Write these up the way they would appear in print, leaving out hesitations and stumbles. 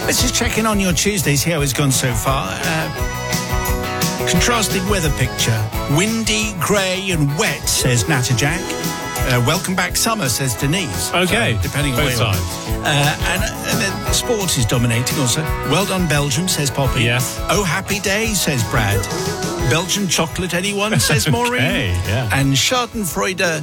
Let's just check in on your Tuesday, see how it's gone so far. Contrasted weather picture. Windy, grey and wet, says Natterjack. Welcome back summer, says Denise. Okay, so, depending on both where sides. And then sport is dominating also. Well done, Belgium, says Poppy. Yes. Oh, happy day, says Brad. Belgian chocolate, anyone, says Maureen. Okay, yeah. And Schadenfreude,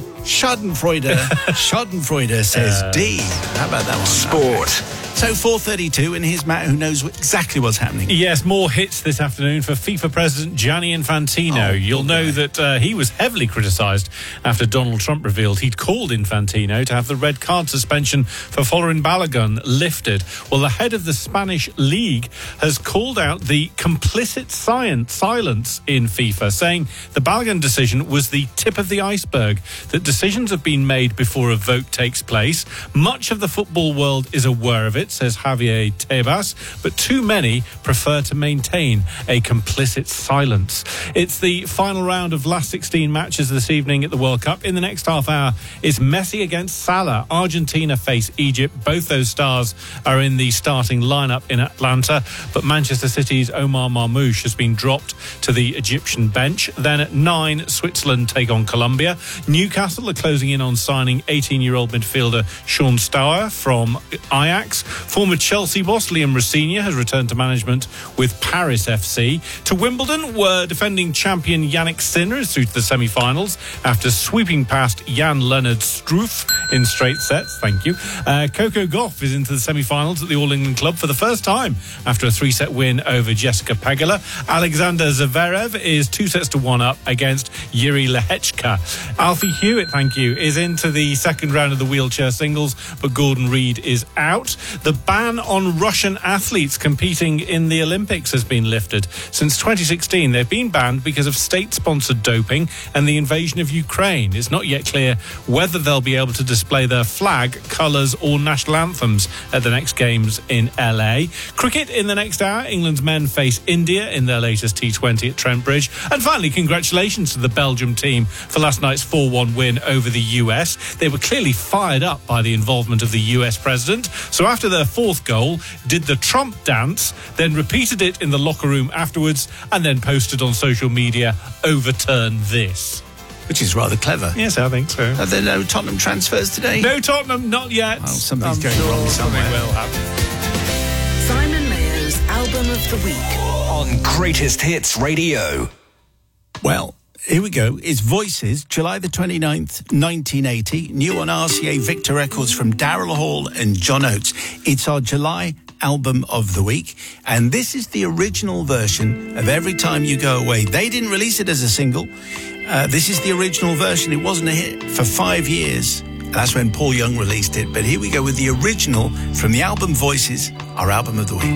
says D. How about that one? Sport. So 4:32, and here's Matt, who knows exactly what's happening. Yes, more hits this afternoon for FIFA President Gianni Infantino. You'll know that he was heavily criticised after Donald Trump revealed he'd called Infantino to have the red card suspension for Folarin Balogun lifted. Well, the head of the Spanish league has called out the complicit silence in FIFA, saying the Balogun decision was the tip of the iceberg, that decisions have been made before a vote takes place. Much of the football world is aware of it, says Javier Tebas, but too many prefer to maintain a complicit silence. It's the final round of last 16 matches this evening at the World Cup. In the next half hour, it's Messi against Salah. Argentina face Egypt. Both those stars are in the starting lineup in Atlanta, but Manchester City's Omar Marmoush has been dropped to the Egyptian bench. Then at 9, Switzerland take on Colombia. Newcastle are closing in on signing 18-year-old midfielder Sean Stour from Ajax. Former Chelsea boss Liam Rosenior has returned to management with Paris FC. To Wimbledon, where defending champion Yannick Sinner is through to the semi-finals after sweeping past Jan-Lennard Struff in straight sets. Thank you. Coco Gauff is into the semi-finals at the All England Club for the first time after a 3-set win over Jessica Pegula. Alexander Zverev is 2-1 up against Yuri Lehechka. Alfie Hewitt, thank you, is into the second round of the wheelchair singles, but Gordon Reid is out. The ban on Russian athletes competing in the Olympics has been lifted. Since 2016, they've been banned because of state-sponsored doping and the invasion of Ukraine. It's not yet clear whether they'll be able to display their flag, colours or national anthems at the next Games in LA. Cricket in the next hour, England's men face India in their latest T20 at Trent Bridge. And finally, congratulations to the Belgium team for last night's 4-1 win over the US. They were clearly fired up by the involvement of the US president. So after their fourth goal, did the Trump dance, then repeated it in the locker room afterwards, and then posted on social media, "Overturn this." Which is rather clever. Yes, I think so. Are there no Tottenham transfers today? No Tottenham, not yet. Well, something's going wrong somewhere. Something will happen. Simon Mayer's Album of the Week on Greatest Hits Radio. Well, here we go. It's Voices, July the 29th, 1980. New on RCA Victor Records from Daryl Hall and John Oates. It's our July Album of the Week. And this is the original version of Every Time You Go Away. They didn't release it as a single. This is the original version. It wasn't a hit for 5 years. That's when Paul Young released it. But here we go with the original from the album Voices, our Album of the Week.